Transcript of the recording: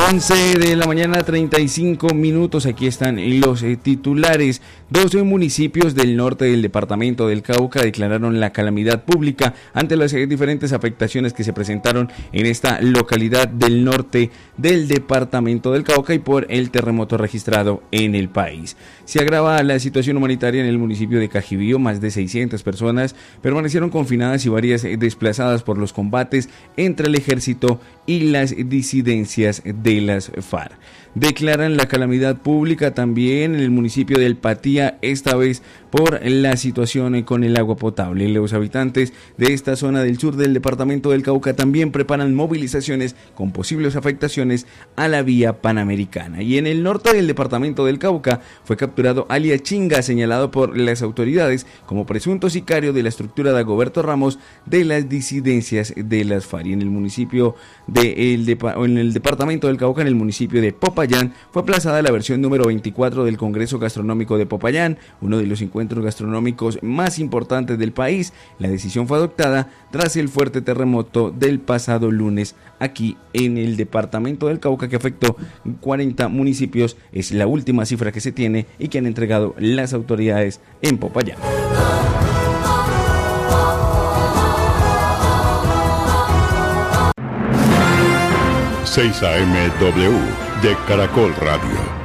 11 de la mañana, 35 minutos. Aquí están los titulares. 12 municipios del norte del departamento del Cauca declararon la calamidad pública ante las diferentes afectaciones que se presentaron en esta localidad del norte del departamento del Cauca y por el terremoto registrado en el país. Se agrava la situación humanitaria en el municipio de Cajibío. Más de 600 personas permanecieron confinadas y varias desplazadas por los combates entre el ejército y las disidencias de las FARC. Declaran la calamidad pública también en el municipio del Patía, esta vez por la situación con el agua potable. Los habitantes de esta zona del sur del departamento del Cauca también preparan movilizaciones con posibles afectaciones a la vía panamericana. Y en el norte del departamento del Cauca fue capturado alias Chinga, señalado por las autoridades como presunto sicario de la estructura de Dagoberto Ramos de las disidencias de las FARC. Y en el municipio en el departamento del Cauca, en el municipio de Popayán, fue aplazada la versión número 24 del Congreso Gastronómico de Popayán, uno de los encuentros gastronómicos más importantes del país. La decisión fue adoptada tras el fuerte terremoto del pasado lunes aquí en el departamento del Cauca, que afectó 40 municipios. Es la última cifra que se tiene y que han entregado las autoridades en Popayán. 6 AM W de Caracol Radio.